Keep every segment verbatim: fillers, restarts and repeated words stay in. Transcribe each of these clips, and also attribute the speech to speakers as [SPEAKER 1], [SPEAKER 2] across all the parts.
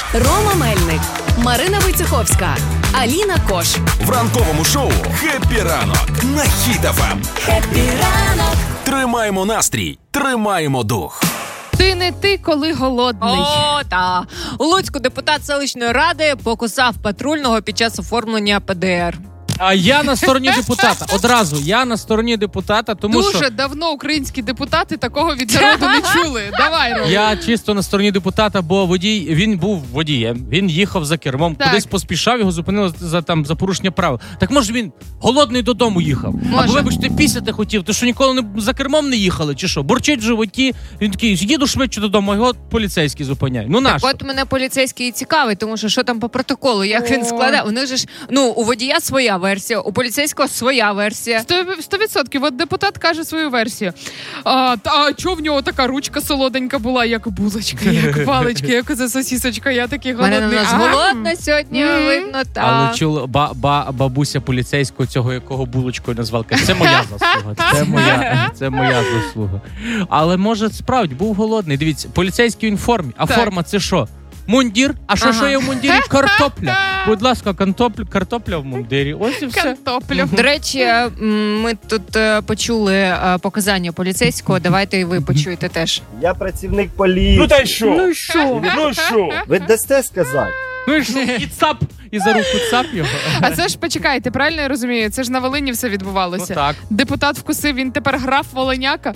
[SPEAKER 1] Рома Мельник, Марина Войцеховська, Аліна Кош.
[SPEAKER 2] В ранковому шоу «Хеппі ранок» на Хіт еф ем.
[SPEAKER 1] Хеппі ранок.
[SPEAKER 2] Тримаємо настрій, тримаємо дух.
[SPEAKER 3] Ти не ти, коли голодний.
[SPEAKER 4] О, та. У Луцьку депутат селищної ради покусав патрульного під час оформлення пе де ер.
[SPEAKER 5] А я на стороні депутата. Одразу, я на стороні депутата, тому
[SPEAKER 3] Дуже
[SPEAKER 5] що...
[SPEAKER 3] давно українські депутати такого від народу не чули. Давай, Рома.
[SPEAKER 5] Я чисто на стороні депутата, бо водій, він був водієм, він їхав за кермом,
[SPEAKER 3] Так.
[SPEAKER 5] кудись поспішав, його зупинили за, там, за порушення правил. Так може він голодний додому їхав?
[SPEAKER 3] Може.
[SPEAKER 5] Або, вибачте, пісяти хотів, то що ніколи не за кермом не їхали, чи що? Бурчить в животі, він такий, їду швидше додому, а його поліцейський зупиняє. Ну наш.
[SPEAKER 4] От мене поліцейський і цікавий, тому що що там по протоколу, як він
[SPEAKER 3] О.
[SPEAKER 4] складає. У них же ж, ну, у водія своя версія, у поліцейського своя версія.
[SPEAKER 3] Сто відсотків. От депутат каже свою версію. А, та, а чого в нього така ручка солоденька була, як булочка, як паличка, як оце сосісочка, я такий голодний.
[SPEAKER 4] Марина у нас
[SPEAKER 3] А,
[SPEAKER 4] голодна сьогодні,
[SPEAKER 3] Мгм.
[SPEAKER 4] видно, та.
[SPEAKER 5] Але чула ба, ба, бабуся поліцейського цього, якого булочкою назвала. Каже, це моя заслуга. Це моя, це моя заслуга. Але може справді був голодний. Дивіться, поліцейський він в формі. А
[SPEAKER 3] Так.
[SPEAKER 5] форма це що? Мундір? А що
[SPEAKER 4] Ага.
[SPEAKER 5] що є в мундірі? Картопля. Будь ласка, картопля, картопля в мундирі. Ось і все.
[SPEAKER 3] Картопля.
[SPEAKER 4] До речі, м, ми тут е, почули е, показання поліцейського, давайте і ви почуєте теж.
[SPEAKER 6] Я працівник поліції.
[SPEAKER 7] Ну та й що?
[SPEAKER 5] Ну і що?
[SPEAKER 7] Ну що?
[SPEAKER 6] Ви дасте сказати?
[SPEAKER 5] Ну і що? І цап. І за руку цап його.
[SPEAKER 3] А це ж, почекайте, правильно я розумію? Це ж на Волині все
[SPEAKER 5] Ну
[SPEAKER 3] відбувалося.
[SPEAKER 5] так.
[SPEAKER 3] Депутат вкусив, він тепер граф Волиняка.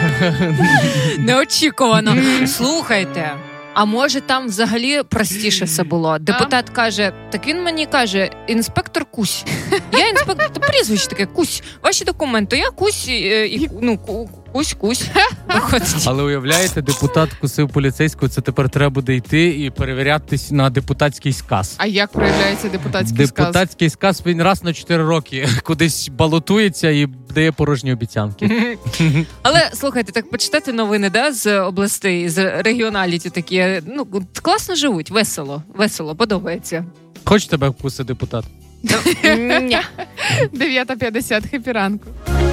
[SPEAKER 4] Неочікувано. Слухайте, а може там взагалі простіше все було? Депутат каже, так він мені каже, інспектор Кусь. Я інспектор, та прізвище таке, Кусь. Ваші документи, я Кусь, і, і ну, ку- Кусь, Кусь. Виходить.
[SPEAKER 5] Але уявляєте, депутат кусив поліцейського, це тепер треба буде йти і перевірятись на депутатський сказ.
[SPEAKER 3] А як проявляється депутатський сказ?
[SPEAKER 5] Депутатський сказ, він раз на чотири роки кудись балотується і дає порожні обіцянки.
[SPEAKER 4] Але, слухайте, так почитати новини, да, з областей, з регіоналіті такі, ну, класно живуть, весело, весело, подобається.
[SPEAKER 5] Хоч тебе вкусить депутат?
[SPEAKER 4] Ня.
[SPEAKER 3] дев'ята п'ятдесят, хеппі ранку.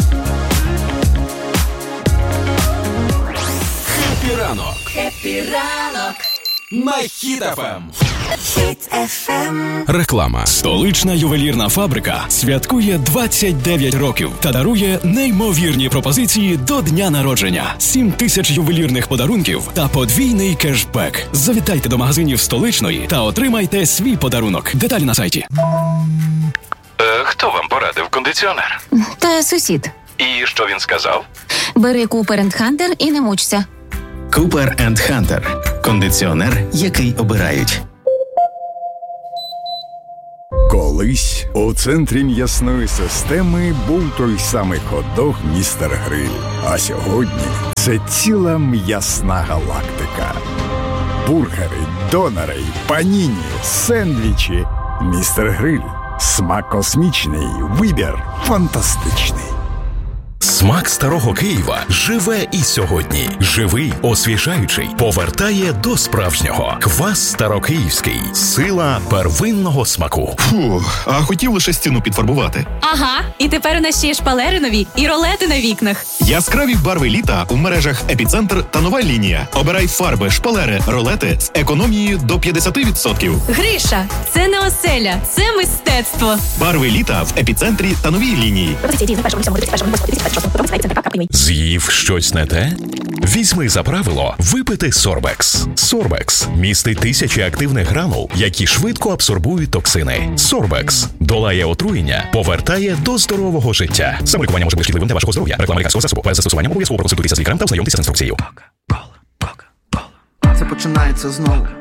[SPEAKER 2] «Хеппі ранок»
[SPEAKER 1] Хеппі ранок.
[SPEAKER 2] на Хіт еф ем.
[SPEAKER 1] Хіт еф ем.
[SPEAKER 2] Реклама. Столична ювелірна фабрика святкує двадцять дев'ять років та дарує неймовірні пропозиції до дня народження. сім тисяч ювелірних подарунків та подвійний кешбек. Завітайте до магазинів Столичної та отримайте свій подарунок. Деталі на сайті.
[SPEAKER 8] Е, хто вам порадив кондиціонер?
[SPEAKER 9] Та сусід.
[SPEAKER 8] І що він сказав?
[SPEAKER 9] Бери Cooper енд Hunter і не мучся.
[SPEAKER 10] Cooper енд Hunter. Кондиціонер, який обирають.
[SPEAKER 11] Колись у центрі м'ясної системи був той самий хот-дог «Містер Гриль». А сьогодні це ціла м'ясна галактика. Бургери, донери, паніні, сендвічі. «Містер Гриль». Смак космічний, вибір фантастичний.
[SPEAKER 2] Смак старого Києва живе і сьогодні. Живий, освіжаючий, повертає до справжнього. Квас старокиївський. Сила первинного смаку.
[SPEAKER 8] Фу, а хотів лише стіну підфарбувати.
[SPEAKER 9] Ага, і тепер у нас ще є шпалери нові і ролети на вікнах.
[SPEAKER 8] Яскраві барви літа у мережах «Епіцентр» та «Нова лінія». Обирай фарби, шпалери, ролети з економією до п'ятдесят відсотків.
[SPEAKER 9] Гриша, це не оселя, це мистецтво.
[SPEAKER 8] Барви літа в «Епіцентрі» та «Новій лінії».
[SPEAKER 2] З'їв щось не те? Візьми за правило випити Сорбекс. Сорбекс містить тисячі активних гранул, які швидко абсорбують токсини. Сорбекс долає отруєння, повертає до здорового життя. Самолікування може бути шкідливим для вашого здоров'я. Реклама лікарського засобу. Перед застосуванням обов'язково проконсультуйтеся з лікарем та ознайомтеся з інструкцією.
[SPEAKER 12] Це починається знову.